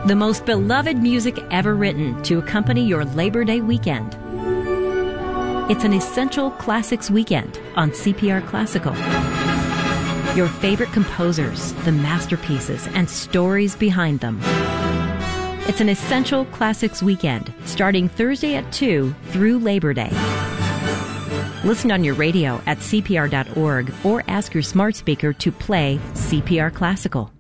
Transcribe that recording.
The most beloved music ever written to accompany your Labor Day weekend. It's an Essential Classics weekend on CPR Classical. Your favorite composers, the masterpieces, and stories behind them. It's an Essential Classics weekend starting Thursday at 2 through Labor Day. Listen on your radio at CPR.org or ask your smart speaker to play CPR Classical.